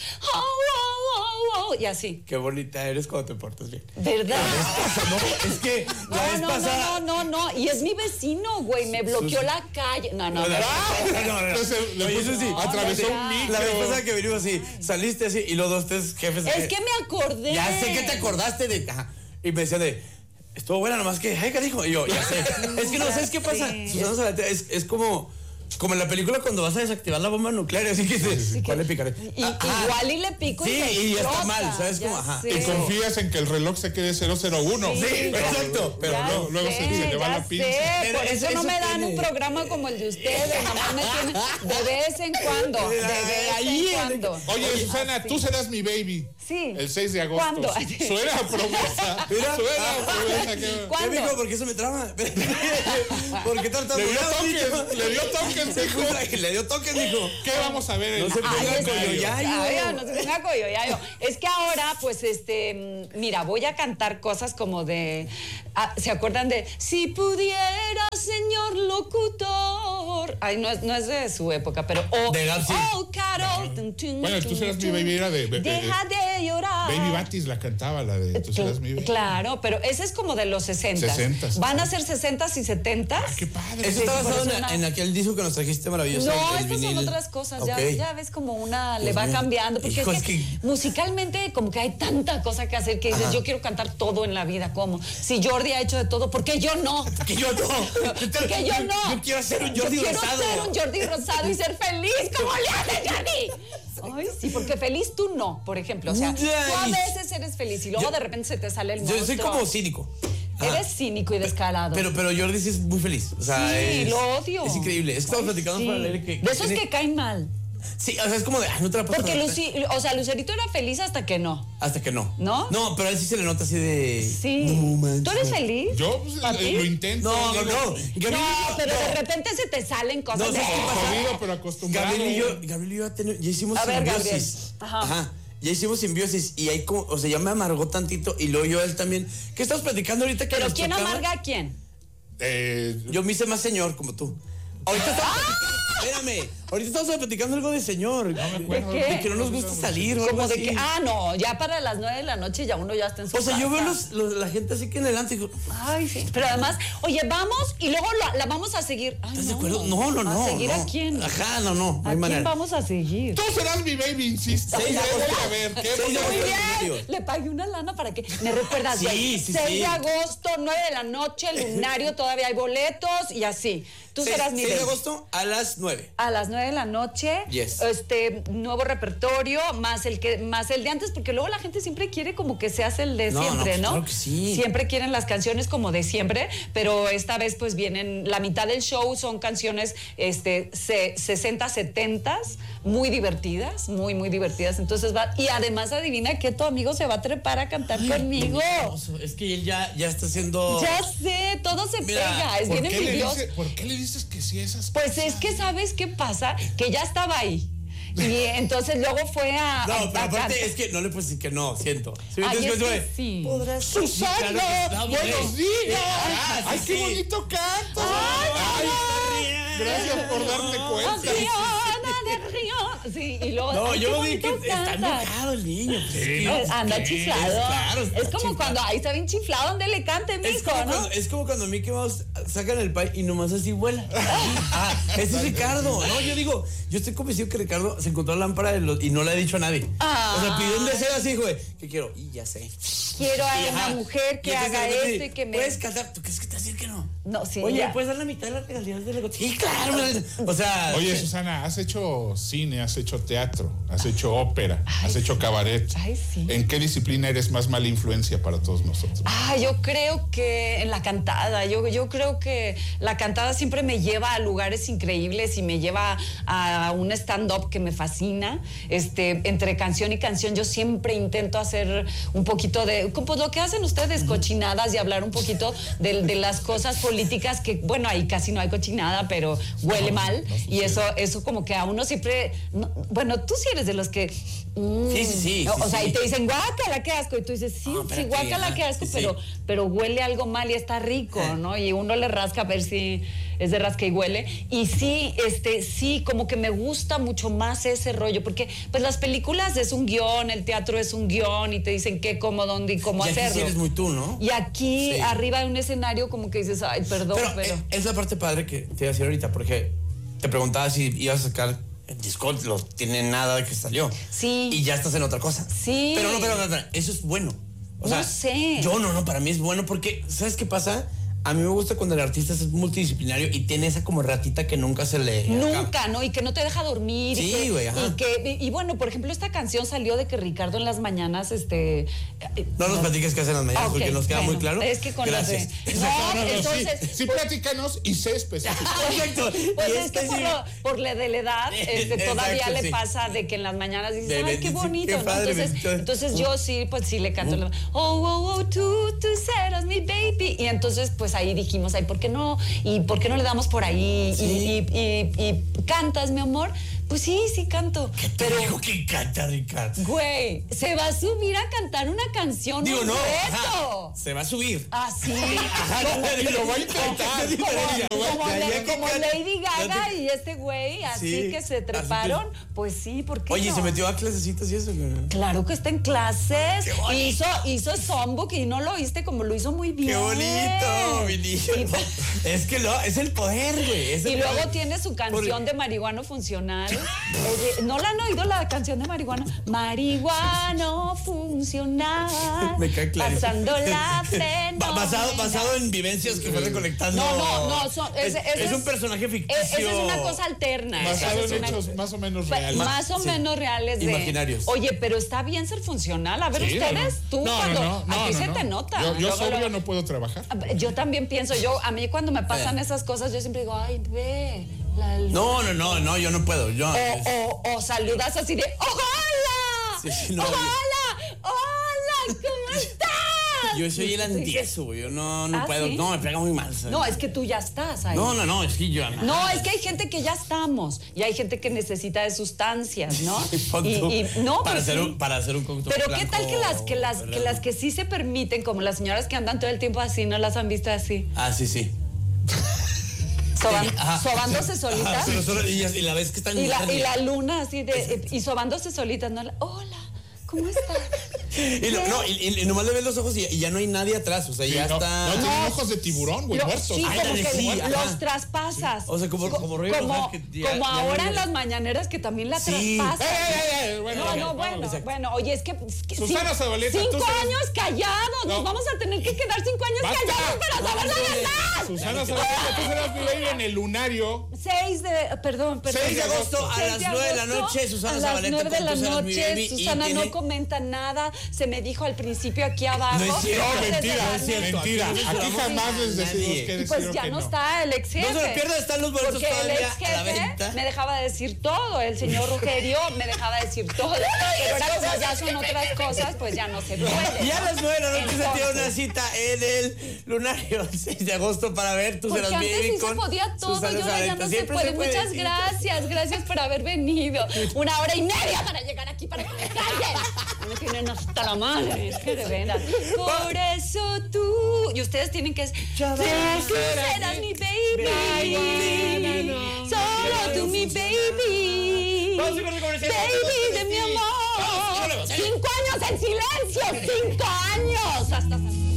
y así. Qué bonita eres cuando te portas bien. ¿Verdad? No, es que la vez pasada... No. Y es mi vecino, güey. Me bloqueó la calle. No. Entonces, Oye, eso sí, atravesó un micro. La vez pasada que venimos así, saliste así y los 2, 3 jefes... Es que me acordé. Ya sé que te acordaste de... Ajá. Y me decían de... Estuvo buena, nomás que... Ay, ¿qué dijo? Y yo, ya sé. Es que no, ¿sabes qué pasa? Susana Zabaleta es como en la película cuando vas a desactivar la bomba nuclear, así que dices, ¿cuál le picaré? Igual y le pico y se y ya está explota, mal, ¿sabes ya cómo? Ajá. sé. Y confías en que el reloj se quede 001. Sí, exacto. Pero Ya luego se le va la pinza. Pero Por eso no me dan tiene- un programa como el de ustedes, nomás me tienen de vez en cuando, de vez en cuando. Oye, Susana, tú serás mi baby. Sí. El 6 de agosto. ¿Cuándo? Suena a promesa. Mira. Suena a promesa. ¿Cuándo? ¿Qué dijo? ¿Por qué eso me trama? ¿Por qué tartamudeado? Le dio toques, dijo. Le dio toques, dijo. ¿Qué vamos a ver? No se ponga coyoyayo. No se ponga coyoyayo. Es que ahora, pues, mira, voy a cantar cosas como de... ¿se acuerdan de Si pudiera, señor locutor? Ay, no es de su época, pero... De Gapsi. Oh, Carol. Bueno, tú serás mi baby, era de Deja de llorar. Baby Batis la cantaba, la de tú serás mi baby. Claro, pero ese es como de los 60. 60s. Van a ser 60s y 70s. ¡Qué padre! Eso está por basado eso en aquel disco que nos trajiste maravilloso. No, el estas son vinil. otras cosas. Ok. Ya ves como una le Dios va mío. cambiando. Porque Hijo, es que musicalmente como que hay tanta cosa que hacer que dices, Ajá. yo quiero cantar todo en la vida. ¿Cómo? Si Jordi ha hecho de todo, ¿por qué yo no? Que yo no. Porque yo no. Yo quiero ser un Jordi Yo quiero Rosado. ser un Jordi Rosado y ser feliz. ¿Cómo le haces, Jordi? Ay, sí, porque feliz tú no, por ejemplo. O sea, tú a veces eres feliz y luego de repente se te sale el monstruo. Yo soy como cínico. Eres cínico y descarado. Pero Jordi sí es muy feliz. O sea, sí, lo odio. Es increíble. Es que estamos platicando para leer que... De esos que caen mal. Sí, o sea, es como de... no te la puedo Porque contar. Lucerito era feliz hasta que no. Hasta que no. ¿No? No, pero a él sí se le nota así de... Sí. No, manches. ¿Tú eres feliz? Yo pues, ¿Papi? lo intento. No. No, pero de repente se te salen cosas. No, de... ¿sabes qué pasa? Jodido, pero acostumbrado. Gabriel y yo ya hicimos A ver, simbiosis. Gabriel. Ajá. Ya hicimos simbiosis y ahí como, o sea, ya me amargó tantito y luego yo a él también. ¿Qué estamos platicando ahorita que ¿Pero nos quién chocaba? amarga a quién? Yo me hice más señor como tú. Ahorita estamos espérame, ahorita estamos platicando algo de señor. ¿De qué? De que no nos gusta salir o algo Como de así. que, no, ya para las 9 de la noche ya uno ya está en su O sea, yo casa. veo la gente así que en el antro y digo, Ay, sí. Pero además, oye, vamos y luego la vamos a seguir. Ay, ¿estás de acuerdo? No. ¿A seguir no. a quién? Ajá, no ¿A hay quién manera. vamos a seguir? Tú serás mi baby, insisto. Seis de agosto. A ver, ¿qué? Seis de Muy agosto. bien, le pagué una lana para que me recuerdas. Sí, güey. sí, 6 sí. de agosto, 9 de la noche, lunario, todavía hay boletos y así. Tú serás mi 6 de baby. agosto a las 9. A las 9 de la noche, Yes. Nuevo repertorio, más el de antes, porque luego la gente siempre quiere como que se hace el de siempre, ¿no? Claro que sí. Siempre quieren las canciones como de siempre, pero esta vez pues vienen, la mitad del show son canciones 60, 70, muy divertidas, muy, muy divertidas. Entonces y además adivina que tu amigo se va a trepar a cantar conmigo. Es que él ya está haciendo... Ya sé, todo se Mira, pega, es bien envidioso. ¿Por qué le dices que sí a esas Pues cosas? es que, ¿sabes qué pasa? Que ya estaba ahí. Y entonces luego fue a... No, pero a aparte cantar. es que no le puedes decir que no, siento. ¿Sí me Ay, entiendes? es que Güey? sí. Podrás... ¡Susana! Claro que- ¡Buenos días! sí, ¡Ay, qué sí. bonito canto! Ay, Gracias por darte cuenta. De Río. Sí, y luego... No, ay, yo qué lo vi que bonito está cantas. enojado el niño. Sí, no, Anda ¿qué? chiflado. Claro, está es como chiflado. cuando ahí está bien chiflado donde le cante, Es mijo, como, ¿no? es como cuando Mickey Mouse sacan el pie y nomás así vuela. Ese es Ricardo. No, yo digo, yo estoy convencido que Ricardo se encontró la lámpara y no le ha dicho a nadie. O sea, pidió un deseo así, güey. ¿Qué quiero? Y ya sé. Quiero a Y, una ajá. mujer que Y entonces, haga de repente, esto y que me... ¿puedes cantar? ¿Tú crees que te va a decir que no? No, sí, Oye, ya. ¿puedes dar la mitad de las regalías de la... Sí, claro. O sea... Oye, Susana, has hecho cine, has hecho teatro, has hecho ópera, has hecho cabaret. Ay, sí. ¿En qué disciplina eres más mala influencia para todos nosotros? Yo creo que en la cantada, yo creo que la cantada siempre me lleva a lugares increíbles y me lleva a un stand-up que me fascina. Entre canción y canción yo siempre intento hacer un poquito de, pues lo que hacen ustedes, cochinadas y hablar un poquito de las cosas políticas que, bueno, ahí casi no hay cochinada, pero huele mal. Y eso como que a uno siempre, bueno, tú sí eres de los que... Sí. O sea, y te dicen, guácala, qué asco. Y tú dices, sí, espérate, guácala, ajá, qué asco, sí. pero huele algo mal y está rico, ¿no? Y uno le rasca a ver si es de Rasca y Huele. Y sí, sí, como que me gusta mucho más ese rollo, porque pues las películas es un guión, el teatro es un guión y te dicen qué, cómo, dónde y cómo hacerlo. Y aquí sí eres muy tú, ¿no? Y aquí, arriba de un escenario, como que dices, ay, perdón, pero... Es la parte padre que te iba a decir ahorita, porque te preguntaba si ibas a sacar el disco, no tiene nada de que salió. Sí. Y ya estás en otra cosa. Sí. Pero no, eso es bueno. O sea, no sé. Para mí es bueno porque, ¿sabes qué pasa? A mí me gusta cuando el artista es multidisciplinario y tiene esa como ratita que nunca se le... Nunca, ¿no? Y que no te deja dormir. Sí, güey, ajá. Y bueno, por ejemplo, esta canción salió de que Ricardo en las mañanas, No nos platiques qué hacen las mañanas porque nos queda muy claro. Es que con Gracias. No, entonces... Sí, platícanos y sé específico. Exacto. Pues es que por la de la edad, todavía Exacto, le pasa de que en las mañanas dices, ay, qué sí, bonito, qué ¿no? padre, Entonces yo sí, pues sí le canto. Tú serás mi baby. Y entonces, pues ahí dijimos, ay, ¿por qué no? ¿Y por qué no le damos por ahí? Sí. Y cantas, mi amor. Pues sí, canto. ¿Qué te dijo que canta, Ricardo? Güey, se va a subir a cantar una canción. Digo, no. Ajá, se va a subir. Ah, sí. Y lo va a intentar. Como Lady Gaga y este güey, así que se treparon. Pues sí, ¿por qué Oye, no? ¿se metió a clasecitas y eso? Claro que está en clases. Qué bonito. Hizo songbook y no lo oíste como lo hizo muy bien. ¡Qué bonito, mi niño! Es que es el poder, güey. Y luego tiene su canción de marihuano funcional. ¿No la han oído la canción de marihuana? Marihuano funcional. Me cae claro. Pasando la frenona. Basado en vivencias que fue recolectando. No. Es un personaje ficticio. Esa es una cosa alterna. Basado en hechos más o menos reales. Más o menos reales. Imaginarios. Oye, pero está bien ser funcional. A ver, Sí, ustedes, tú, no, a ti se te nota. Yo sobrio no puedo trabajar. Yo también pienso, a mí cuando me pasan esas cosas, yo siempre digo, ay, ve. No, yo no puedo. O saludas así de, ¡hola! Sí, no, ¡Hola! ¿Cómo estás? Yo soy el antieso, güey. Yo no puedo. ¿sí? No, me pega muy mal. ¿sabes? No, es que tú ya estás ahí. No, es que yo... No, es que hay gente que ya estamos y hay gente que necesita de sustancias, ¿no? No, para pues hacer un cóctel pero blanco, qué tal que las que sí se permiten, como las señoras que andan todo el tiempo así, ¿no las han visto así? Ah, sí. Sobándose solitas. Y la vez que están... Y la luna así y sobándose solitas, ¿no? Hola, ¿cómo estás? Y nomás le ves los ojos y ya no hay nadie atrás, o sea, ya está... No, tienen ojos de tiburón, güey, muertos. Sí, Ay, como que sí, los traspasas. O sea, como rollo como ahora en las mañaneras que también la traspasas. Bueno, oye, es que Susana Zabaleta, 5 años callados, nos vamos a tener que quedar 5 años callados para saber la verdad. Susana Zabaleta, tú serás mi baby en el lunario. 6 de agosto a las 9 de la noche, Susana Zabaleta. A las 9 de la noche, Susana no comenta nada, se me dijo al principio aquí abajo. No es cierto. Mentira. Aquí jamás les decimos que decir pues ya no está el ex jefe. No se lo pierdan, están los boletos porque el todavía ex a la jefe venta. me dejaba decir todo, el señor Rogerio me dejaba decir todo. Pero ahora como ya son otras cosas, pues ya no se puede. Y a las 9 de la noche se tiene una cita en el lunario, el 6 de agosto para ver Tú serás porque baby antes sí con se podía todo Susana y ahora ya Zabaleta. no se Siempre puede. Muchas sí. gracias por haber venido. 1 hora y media para llegar aquí para que me callen. Me tienen hasta la madre, es que de veras. Por eso tú. Y ustedes tienen que. Tú serás mi baby. Solo tú mi baby. Baby de mi amor. 5 años en silencio. 5 años. Hasta